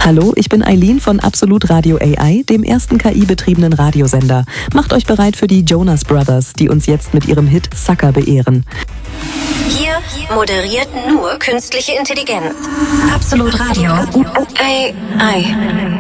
Hallo, ich bin Eileen von Absolut Radio AI, dem ersten KI-betriebenen Radiosender. Macht euch bereit für die Jonas Brothers, die uns jetzt mit ihrem Hit Sucker beehren. Hier moderiert nur künstliche Intelligenz. Absolut Radio AI.